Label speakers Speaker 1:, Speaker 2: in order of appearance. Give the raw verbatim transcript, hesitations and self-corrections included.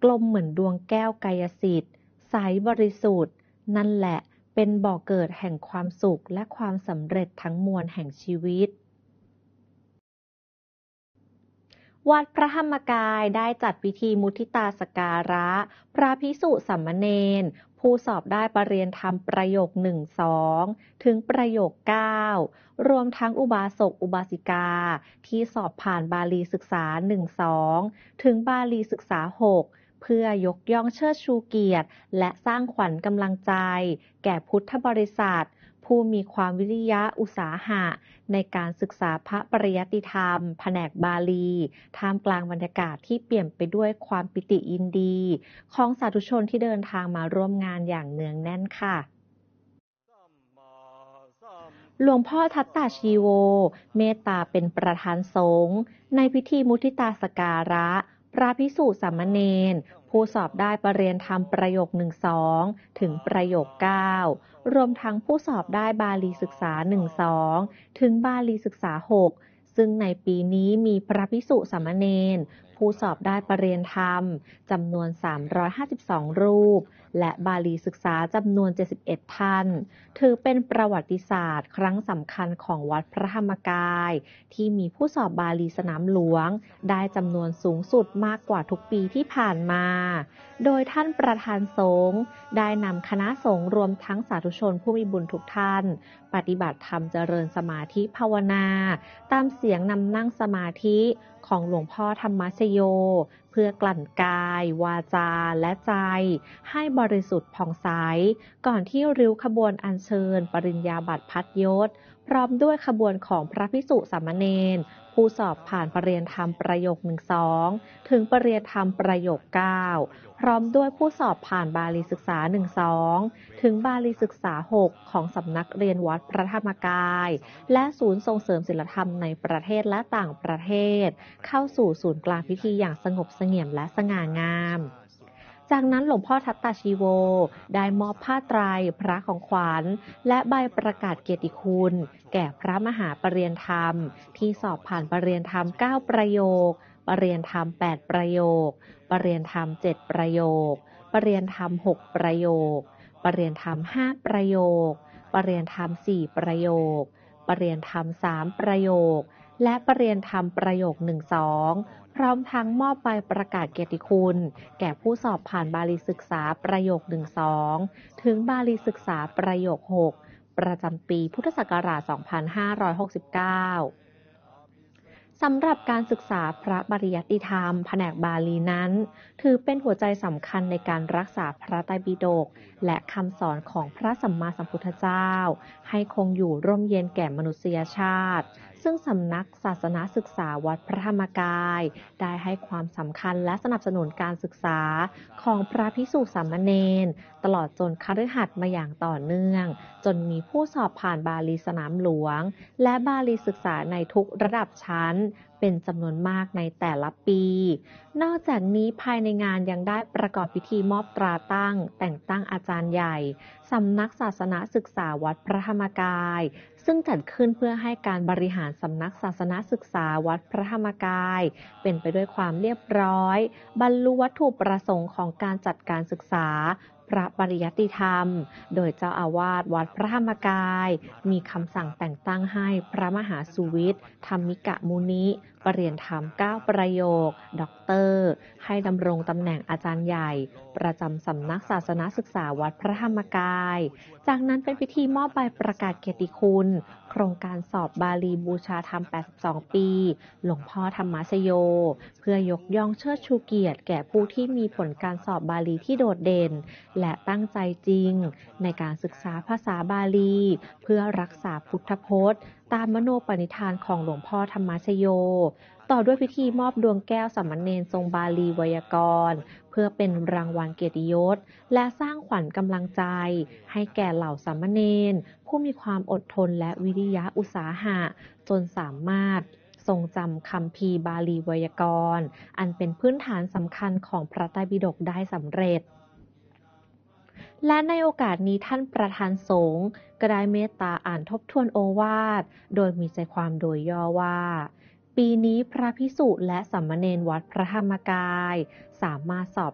Speaker 1: กลมเหมือนดวงแก้วกายสิทธิ์ใสบริสุทธิ์นั่นแหละเป็นบ่อเกิดแห่งความสุขและความสำเร็จทั้งมวลแห่งชีวิตวัดพระธรรมกายได้จัดพิธีมุทิตาสการะพระภิกษุสามเณรผู้สอบได้ประเรียนธรรมประโยคหนึ่งสองถึงประโยคเก้ารวมทั้งอุบาสกอุบาสิกาที่สอบผ่านบาลีศึกษาหนึ่งสองถึงบาลีศึกษาหกเพื่อยกย่องเชิดชูเกียรติและสร้างขวัญกำลังใจแก่พุทธบริษัทผู้มีความวิริยะอุตสาหะในการศึกษาพระปริยัติธรรมแผนกบาลีท่ามกลางบรรยากาศที่เปี่ยมไปด้วยความปิติยินดีของสาธุชนที่เดินทางมาร่วมงานอย่างเนืองแน่นค่ะหลวงพ่อทัตตาชีโวเมตตาเป็นประธานสงฆ์ในพิธีมุทิตาสการะพระภิกษุสามเณรผู้สอบได้ประเรียนธรรมประโยคหนึ่งสองถึงประโยคเก้ารวมทั้งผู้สอบได้บาลีศึกษาหนึ่งสองถึงบาลีศึกษาหกซึ่งในปีนี้มีพระภิกษุสามเณรผู้สอบได้ประเรียนธรรมจำนวนสามร้อยห้าสิบสองรูปและบาลีศึกษาจำนวนเจ็ดสิบเอ็ดท่านถือเป็นประวัติศาสตร์ครั้งสำคัญของวัดพระธรรมกายที่มีผู้สอบบาลีสนามหลวงได้จำนวนสูงสุดมากกว่าทุกปีที่ผ่านมาโดยท่านประธานสงฆ์ได้นำคณะสงฆ์รวมทั้งสาธุชนผู้มีบุญทุกท่านปฏิบัติธรรมเจริญสมาธิภาวนาตามเสียงนำนั่งสมาธิของหลวงพ่อธรรมชโยเพื่อกลั่นกายวาจาและใจให้บริสุทธิ์ผ่องใสก่อนที่ริ้วขบวนอัญเชิญปริญญาบัตรพัดยศพร้อมด้วยขบวนของพระภิกษุสามเณรผู้สอบผ่านประเรียนธรรมประโยคหนึ่งสองถึงประเรียนธรรมประโยคเก้าพร้อมด้วยผู้สอบผ่านบาลีศึกษาหนึ่งสองถึงบาลีศึกษาหกของสำนักเรียนวัดพระธรรมกายและศูนย์ส่งเสริมศิลธรรมในประเทศและต่างประเทศเข้าสู่ศูนย์กลางพิธีอย่างสงบเสงี่ยมและสง่างามจากนั้นหลวงพ่อทัตตาชีโวได้มอบผ้าไตรพระของขวัญและใบประกาศเกียรติคุณแก่พระมหาปรริญญาธรรมที่สอบผ่านปรริญญาธรรมเก้าประโยคปรริญญาธรรมแปดประโยคปรริญญาธรรมเจ็ดประโยคปรริญญาธรรมหกประโยคปรริญญาธรรมห้าประโยคปรริญญาธรรมสี่ประโยคปรริญญาธรรมสามประโยคและปรริญญาธรรมประโยคหนึ่งสองพร้อมทั้งมอบใบประกาศเกียรติคุณแก่ผู้สอบผ่านบาลีศึกษาประโยคหนึ่งสองถึงบาลีศึกษาประโยคหกประจำปีพุทธศักราชสองพันห้าร้อยหกสิบเก้าสำหรับการศึกษาพระปริยัติธรรมแผนกบาลีนั้นถือเป็นหัวใจสำคัญในการรักษาพระไตรปิฎกและคำสอนของพระสัมมาสัมพุทธเจ้าให้คงอยู่ร่มเย็นแก่มนุษยชาติซึ่งสำนักศาสนศึกษาวัดพระธรรมกายได้ให้ความสำคัญและสนับสนุนการศึกษาของพระภิกษุสามเณรตลอดจนคฤหัสถ์มาอย่างต่อเนื่องจนมีผู้สอบผ่านบาลีสนามหลวงและบาลีศึกษาในทุกระดับชั้นเป็นจำนวนมากในแต่ละปีนอกจากนี้ภายในงานยังได้ประกอบพิธีมอบตราตั้งแต่งตั้งอาจารย์ใหญ่สำนักศาสนศึกษาวัดพระธรรมกายซึ่งจัดขึ้นเพื่อให้การบริหารสำนักศาสนศึกษาวัดพระธรรมกายเป็นไปด้วยความเรียบร้อยบรรลุวัตถุประสงค์ของการจัดการศึกษาพระปริยัติธรรมโดยเจ้าอาวาสวัดพระธรรมกายมีคำสั่งแต่งตั้งให้พระมหาสุวิทย์ธรรมิกะมุนิปรริญญาธรรมเก้าประโยคด็อกเตอร์ให้ดำรงตำแหน่งอาจารย์ใหญ่ประจำสำนักศาสนศึกษาวัดพระธรรมกายจากนั้นเป็นพิธีมอบใบประกาศเกียรติคุณโครงการสอบบาลีบูชาธรรมแปดสิบสองปีหลวงพ่อธรรมชโยเพื่อยกย่องเชิดชูเกียรติแก่ผู้ที่มีผลการสอบบาลีที่โดดเด่นและตั้งใจจริงในการศึกษาภาษาบาลีเพื่อรักษาพุทธพจน์ตามมโนปณิธานของหลวงพ่อธรรมชโยต่อด้วยพิธีมอบดวงแก้วสามเณรทรงบาลีไวยากรณ์เพื่อเป็นรางวัลเกียรติยศและสร้างขวัญกำลังใจให้แก่เหล่าสามเณรผู้มีความอดทนและวิริยะอุตสาหะจนสามารถทรงจำคัมภีร์บาลีไวยากรณ์อันเป็นพื้นฐานสำคัญของพระไตรปิฎกได้สำเร็จและในโอกาสนี้ท่านประธานสงฆ์ก็ได้เมตตาอ่านทบทวนโอวาทโดยมีใจความโดยย่อว่าปีนี้พระภิกษุและสามเณรวัดพระธรรมกายสามารถสอบ